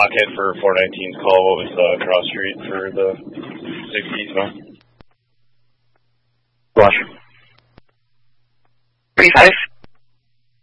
blockhead for 419's call. What was the cross street for the 60 eastbound? Flush. 35.